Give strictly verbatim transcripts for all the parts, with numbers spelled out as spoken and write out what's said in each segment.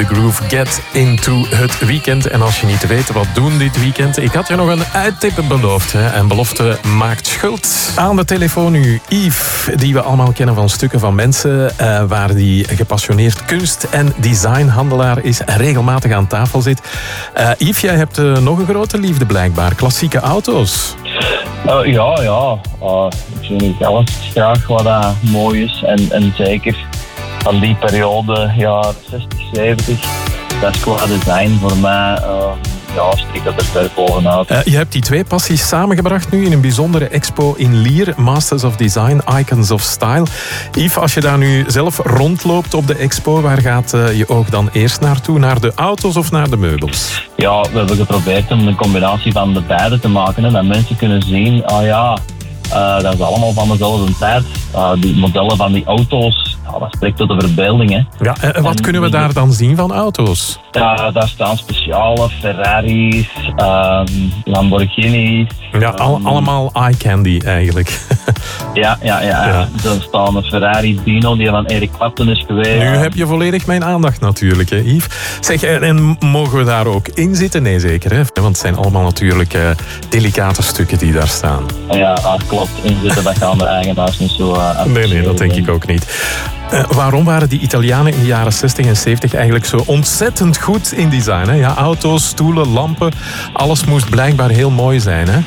The Groove, get into het weekend. En als je niet weet wat doen dit weekend, ik had je nog een uittip beloofd. Hè? En belofte maakt schuld. Aan de telefoon nu Yves, die we allemaal kennen van Stukken van Mensen, uh, waar die gepassioneerd kunst- en designhandelaar is en regelmatig aan tafel zit. Uh, Yves, jij hebt uh, nog een grote liefde blijkbaar. Klassieke auto's. Uh, ja, ja. Uh, ik zie niet alles graag wat uh, mooi is. En, en zeker van die periode, jaren zestig, zeventig, dat is qua design voor mij, uh, ja, steekt dat er ver bovenuit. Uh, je hebt die twee passies samengebracht nu in een bijzondere expo in Lier, Masters of Design, Icons of Style. Yves, als je daar nu zelf rondloopt op de expo, waar gaat uh, je oog dan eerst naartoe? Naar de auto's of naar de meubels? Ja, we hebben geprobeerd om een combinatie van de beide te maken, hè, dat mensen kunnen zien, ah ja, uh, dat is allemaal van dezelfde tijd. Uh, die modellen van die auto's, ja, dat spreekt tot de verbeelding. Hè. Ja, en wat en, kunnen we daar dan zien van auto's? Ja, daar staan speciale Ferraris, um, Lamborghinis. Ja, al, um, allemaal eye candy eigenlijk. ja, ja, ja, ja. Er staan een Ferrari Dino die van Eric Clapton is geweest. Nu heb je volledig mijn aandacht natuurlijk, hè, Yves. Zeg, en mogen we daar ook in zitten? Nee, zeker, hè? Want het zijn allemaal natuurlijk uh, delicate stukken die daar staan. Ja, dat klopt. Inzitten, dat gaan de eigenaars niet zo uh, Nee, nee, dat denk ik ook niet. Uh, waarom waren die Italianen in de jaren zestig en zeventig eigenlijk zo ontzettend goed in design? Hè? Ja, auto's, stoelen, lampen, alles moest blijkbaar heel mooi zijn, hè?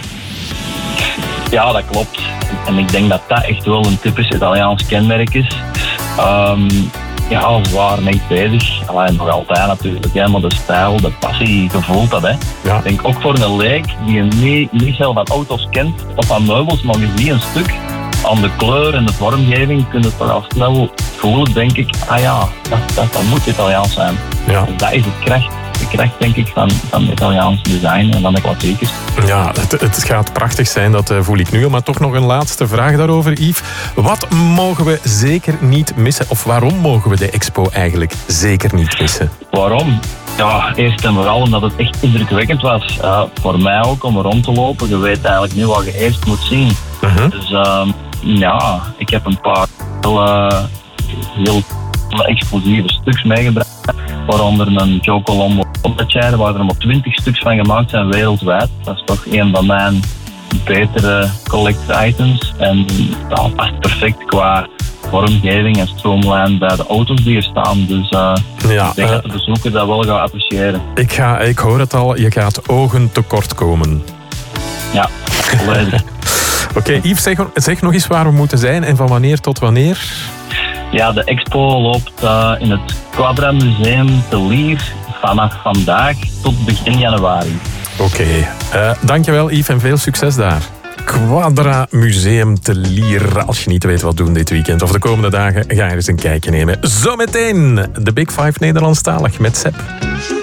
Ja, dat klopt. En ik denk dat dat echt wel een typisch Italiaans kenmerk is. Um, ja, ze waren echt bezig. Alleen nog altijd natuurlijk, hè, maar de stijl, de passie, gevoeld dat. Hè. Ja. Ik denk ook voor een leek die niet, niet zelf van auto's kent of van meubels, maar je ziet een stuk aan de kleur en de vormgeving kun je toch al snel voelen, denk ik, ah ja, dat, dat, dat moet Italiaans zijn. Ja. Dus dat is de kracht, de kracht denk ik, van, van Italiaans design en van de klassiekers. Ja, het, het gaat prachtig zijn, dat uh, voel ik nu. Maar toch nog een laatste vraag daarover, Yves. Wat mogen we zeker niet missen? Of waarom mogen we de expo eigenlijk zeker niet missen? Waarom? Ja, eerst en vooral omdat het echt indrukwekkend was. Uh, voor mij ook, om er rond te lopen. Je weet eigenlijk nu wat je eerst moet zien. Uh-huh. Dus uh, ja, ik heb een paar heel, uh, heel explosieve stuks meegebracht. Waaronder een Joe Colombo Chair, waar er maar twintig stuks van gemaakt zijn wereldwijd. Dat is toch een van mijn betere collect items. En dat past perfect qua vormgeving en stroomlijn bij de auto's die er staan. Dus uh, ja, ik denk uh, dat de bezoeker dat wel gaat appreciëren. Ik, ga, ik hoor het al, je gaat ogen tekort komen. Ja, volledig. Oké, okay, Yves, zeg, zeg nog eens waar we moeten zijn en van wanneer tot wanneer? Ja, de expo loopt uh, in het Quadra Museum te Lier vanaf vandaag tot begin januari. Oké, okay. uh, dankjewel Yves en veel succes daar. Quadra Museum te Lier. Als je niet weet wat doen dit weekend of de komende dagen, ga je eens een kijkje nemen. Zometeen de Big Five Nederlandstalig met Sepp.